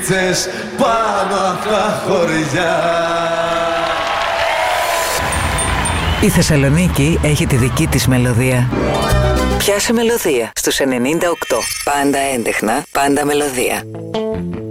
πίτσες πάνω απ' τα χωριά. Η Θεσσαλονίκη έχει τη δική της μελωδία. Πιάσε μελωδία στους 98. Πάντα έντεχνα, πάντα μελωδία.